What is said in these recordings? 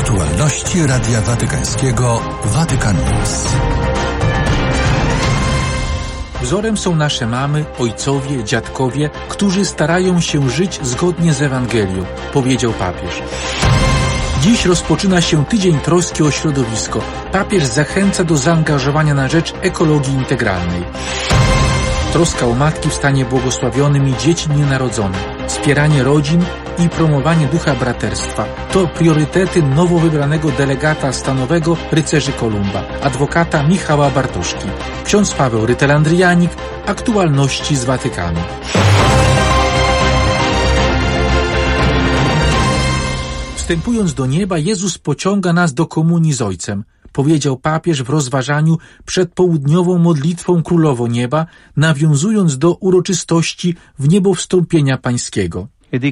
Aktualności Radia Watykańskiego Vatican News. Wzorem są nasze mamy, ojcowie, dziadkowie, którzy starają się żyć zgodnie z Ewangelią, powiedział papież. Dziś rozpoczyna się Tydzień Troski o Środowisko. Papież zachęca do zaangażowania na rzecz ekologii integralnej. Troska o matki w stanie błogosławionym i dzieci nienarodzone, wspieranie rodzin i promowanie ducha braterstwa to priorytety nowo wybranego delegata stanowego rycerzy Kolumba, adwokata Michała Bartoszki. Ksiądz Paweł Rytel-Andrijanik, aktualności z Watykanu. Wstępując do nieba, Jezus pociąga nas do komunii z Ojcem, powiedział papież w rozważaniu przed południową modlitwą Królowo Nieba, nawiązując do uroczystości wniebowstąpienia Pańskiego.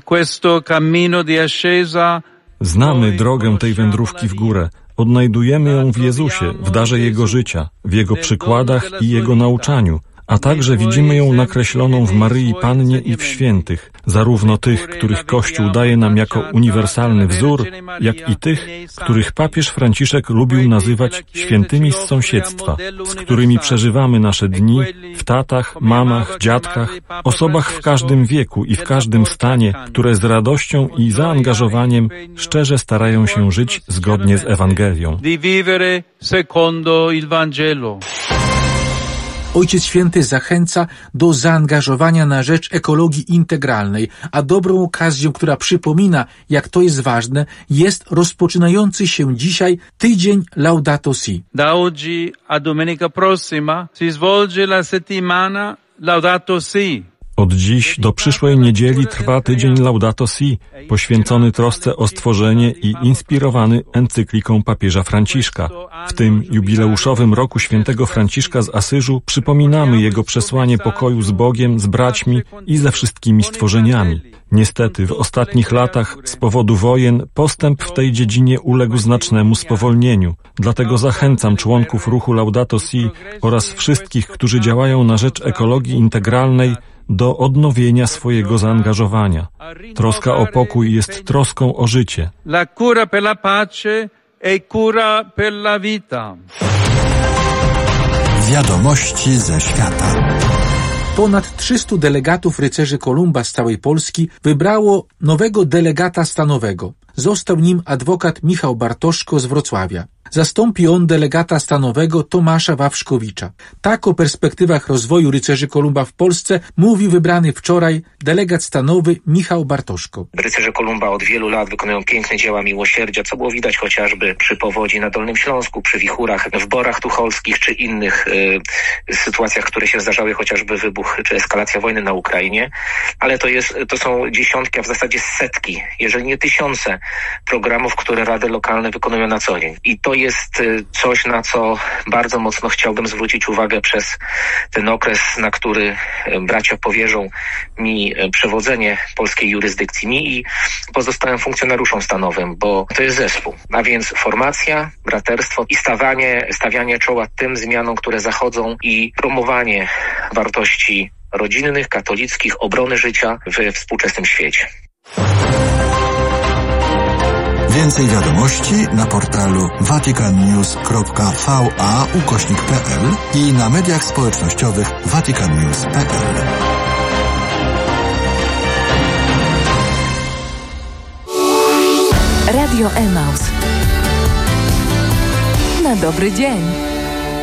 Znamy drogę tej wędrówki w górę. Odnajdujemy ją w Jezusie, w darze Jego życia, w Jego przykładach i Jego nauczaniu, a także widzimy ją nakreśloną w Maryi Pannie i w świętych, zarówno tych, których Kościół daje nam jako uniwersalny wzór, jak i tych, których papież Franciszek lubił nazywać świętymi z sąsiedztwa, z którymi przeżywamy nasze dni, w tatach, mamach, dziadkach, osobach w każdym wieku i w każdym stanie, które z radością i zaangażowaniem szczerze starają się żyć zgodnie z Ewangelią. Ojciec Święty zachęca do zaangażowania na rzecz ekologii integralnej, a dobrą okazją, która przypomina, jak to jest ważne, jest rozpoczynający się dzisiaj Tydzień Laudato Si. Da oggi a domenica prossima si svolge la settimana Laudato Si. Od dziś do przyszłej niedzieli trwa Tydzień Laudato Si, poświęcony trosce o stworzenie i inspirowany encykliką papieża Franciszka. W tym jubileuszowym roku świętego Franciszka z Asyżu przypominamy jego przesłanie pokoju z Bogiem, z braćmi i ze wszystkimi stworzeniami. Niestety w ostatnich latach z powodu wojen postęp w tej dziedzinie uległ znacznemu spowolnieniu. Dlatego zachęcam członków ruchu Laudato Si oraz wszystkich, którzy działają na rzecz ekologii integralnej, do odnowienia swojego zaangażowania. Troska o pokój jest troską o życie. La cura per la pace e cura per la vita. Wiadomości ze świata. Ponad 300 delegatów rycerzy Kolumba z całej Polski wybrało nowego delegata stanowego. Został nim adwokat Michał Bartoszko z Wrocławia. Zastąpi on delegata stanowego Tomasza Wawrzkowicza. Tak o perspektywach rozwoju rycerzy Kolumba w Polsce mówi wybrany wczoraj delegat stanowy Michał Bartoszko. Rycerze Kolumba od wielu lat wykonują piękne dzieła miłosierdzia, co było widać chociażby przy powodzi na Dolnym Śląsku, przy wichurach w Borach Tucholskich, czy innych sytuacjach, które się zdarzały, chociażby wybuch czy eskalacja wojny na Ukrainie. Ale to są dziesiątki, a w zasadzie setki, jeżeli nie tysiące programów, które rady lokalne wykonują na co dzień. I to jest coś, na co bardzo mocno chciałbym zwrócić uwagę przez ten okres, na który bracia powierzą mi przewodzenie polskiej jurysdykcji, mi i pozostałym funkcjonariuszom stanowym, bo to jest zespół. A więc formacja, braterstwo i stawianie czoła tym zmianom, które zachodzą i promowanie wartości rodzinnych, katolickich, obrony życia we współczesnym świecie. Więcej wiadomości na portalu vaticannews.va/pl i na mediach społecznościowych vaticannews.pl. Radio Emaus. Na dobry dzień.